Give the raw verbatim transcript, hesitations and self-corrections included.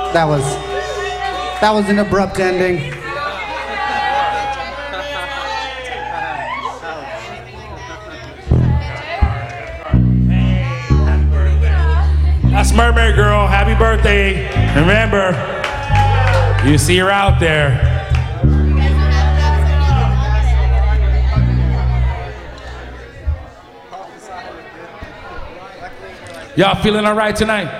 That was, that was an abrupt ending. That's Mermaid Girl. Happy birthday. Remember, you see her out there. Y'all feeling all right tonight?